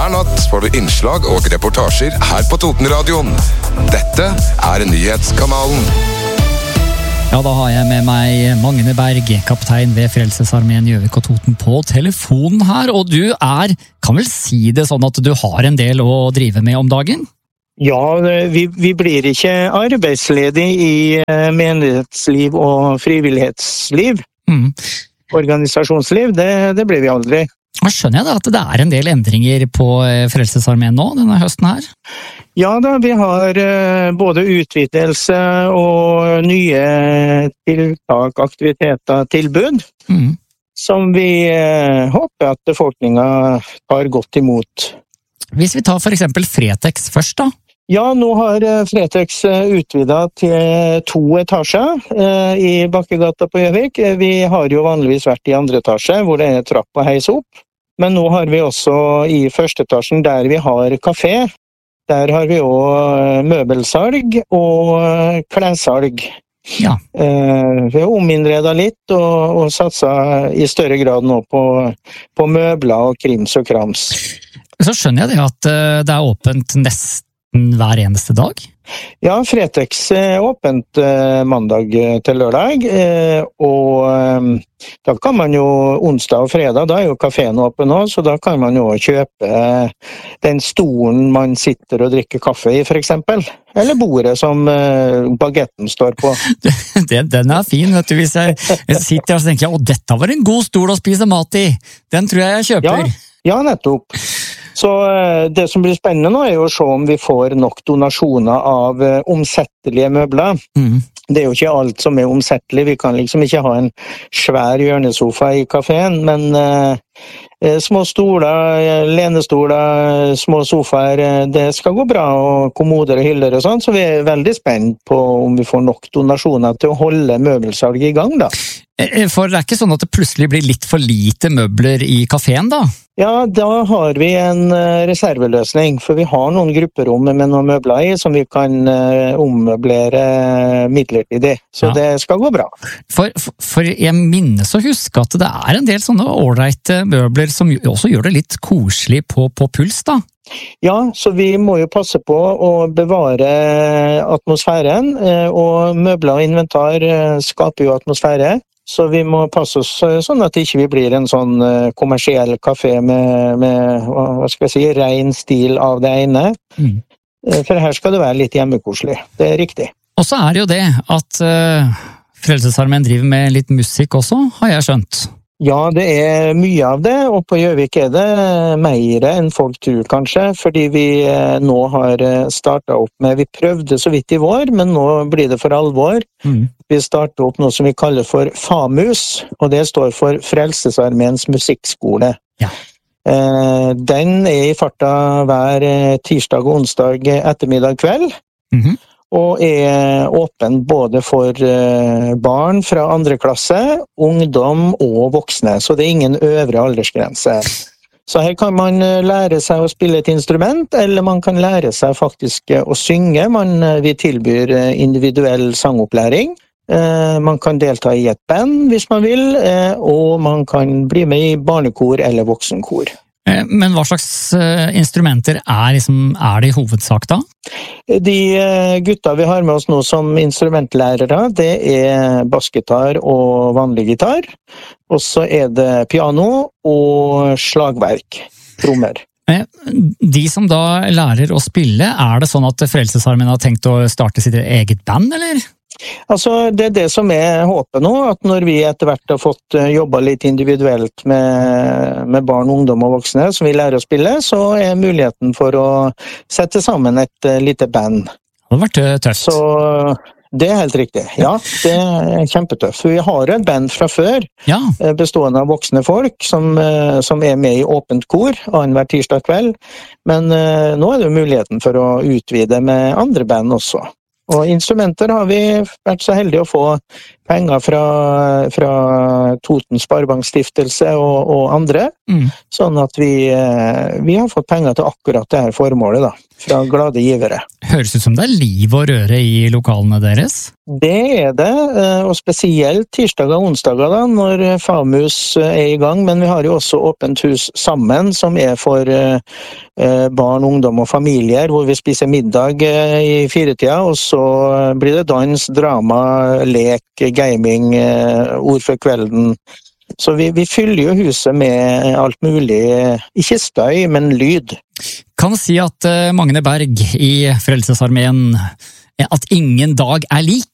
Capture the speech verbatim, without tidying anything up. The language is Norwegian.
Hver natt får du innslag og reportasjer her på Totenradioen. Dette er Nyhetskanalen. Ja, da har jeg med meg Magne Berg, kaptein ved Frelsesarmeen Gjøvik og Toten på telefonen her, og du er, kan vel si det sånn at du har en del å drive med om dagen? Ja, vi, vi blir ikke arbeidsledig i menighetsliv og frivillighetsliv. Mm. Organisasjonsliv, det, det blir vi aldri. Da skjønner jeg da at det er en del endringer på Frelsesarmeen nå, denne høsten her? Ja da, vi har både utvidelse og nye tiltak, aktiviteter, tilbud, mm. som vi håper at befolkningen tar godt imot. Hvis vi tar for eksempel Fretex først da? Ja, nå har Fretex utvidet til to etasjer i Bakkegata på Gjøvik. Vi har jo vanligvis vært i andre etasje, hvor det er trapp og heis opp. Men nå har vi også i første etasjen der vi har kafé. Der har vi også møbelsalg og klessalg. Ja. Vi har ominnredet litt og, og satset i større grad nå på, på møbler og krims og krams. Så skjønner jeg det at det er åpent nesten hver eneste dag? Ja, Fretex er åpent mandag til lørdag, og da kan man jo onsdag og fredag, da er jo kaféen åpen nå, så da kan man jo kjøpe den stolen man sitter og drikker kaffe i, for eksempel. Eller bordet som bagetten står på. Den er fin, vet du. Hvis jeg sitter og tenker, å, dette var en god stol å spise mat i. Den tror jeg jeg kjøper. Ja. Ja, nettopp. Så det som blir spennende nå er jo å se om vi får nok donasjoner av omsettelige møbler. Mm. Det er jo ikke alt som er omsettelig. Vi kan liksom ikke ha en svær hjørnesofa i kaféen, men eh, små stoler, lenestoler, små sofaer, det skal gå bra, og kommoder og hyller og sånn, så vi er veldig spent på om vi får nok donasjoner til å holde møbelsalget i gang da. For det er ikke sånn at det plutselig blir litt for lite møbler i kaféen da? Ja, da har vi en reserveløsning, for vi har noen grupperom med noen møbler i som vi kan ommøblere midlertidig, så ja. Det skal gå bra. For, for, for jeg minnes å huske at det er en del sånne ålreite møbler som også gjør det litt koselig på, på puls da? Ja, så vi må jo passe på å bevare atmosfæren, og møbler og inventar skaper jo atmosfære. Så vi må passe oss sånn at ikke vi blir en sånn kommersiell kafé med, med hva skal jeg si, ren stil av det ene. Mm. For her skal det være litt hjemmekoselig, det er riktig. Og så er det jo det at uh, Frelsesarmeen driver med litt musikk også, har jeg skjønt. Ja, det er mye av det, og på Gjøvik er det mer enn folk tror kanskje, fordi vi nå har startet opp med, vi prøvde så vidt i vår, men nå blir det for alvor. Mm. Vi starter opp noe som vi kaller for FAMUS, og det står for Frelsesarmeens musikkskole. Ja. Den er i farta hver tirsdag og onsdag ettermiddag kveld. Mhm. Og er åpen både for barn fra andre klasse, ungdom og voksne, så det er ingen øvre aldersgrense. Så her kan man lære seg å spille et instrument, eller man kan lære seg faktisk å synge. Man, vi tilbyr individuell sangopplæring. Man kan delta i et band hvis man vil, og man kan bli med i barnekor eller voksenkor. Men hva slags instrumenter er, liksom, er det i hovedsak da? De gutta vi har med oss nå som instrumentlærere, det er bassgitar og vanlig gitar. Og så er det piano og slagverk, trommer. De som da lærer å spille, er det sånn at Frelsesarmeen har tenkt å starte sitt eget band, eller? Altså, det er det som er håpet nå, at når vi etter hvert har fått jobbet litt individuelt med, med barn, ungdom og voksne som vi lærer å spille, så er muligheten for å sette sammen et lite band. Det har vært tøft. Så det er helt riktig, ja, det er kjempetøft. Vi har et band fra før, ja. Bestående av voksne folk, som, som er med i åpent kor, annenhver tirsdag kveld, men nå er det muligheten for å utvide med andre band også. Og instrumenter har vi vært så heldige å få penger fra, fra Toten Sparebankstiftelse og, og andre, Mm. sånn at vi, vi har fått penger til akkurat det her formålet da, fra glade givere. Høres ut som det er liv og røre i lokalene deres. Det er det, og spesielt tirsdager og onsdager da, når FAMUS er i gang, men vi har jo også åpent hus sammen, som er for barn, ungdom og familier, hvor vi spiser middag i firetida, og så blir det dans, drama, lek, gaming, ord for kvelden. Så vi, vi fyller jo huset med alt mulig, ikke støy, men lyd. Kan si at uh, Magne Berg i Frelsesarmeen, at ingen dag er lik.